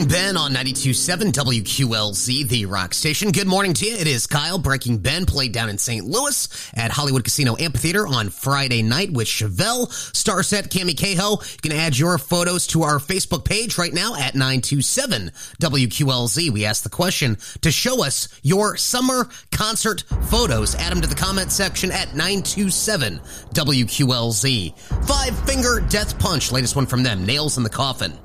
Breaking Ben on 92.7 WQLZ, the rock station. Good morning to you. It is Kyle. Breaking Ben played down in St. Louis at Hollywood Casino Amphitheater on Friday night with Chevelle, Starset, Cammy Cahoe. You can add your photos to our Facebook page right now at 927 WQLZ. We asked the question to show us your summer concert photos. Add them to the comment section at 927 WQLZ. Five Finger Death Punch, latest one from them, Nails in the Coffin.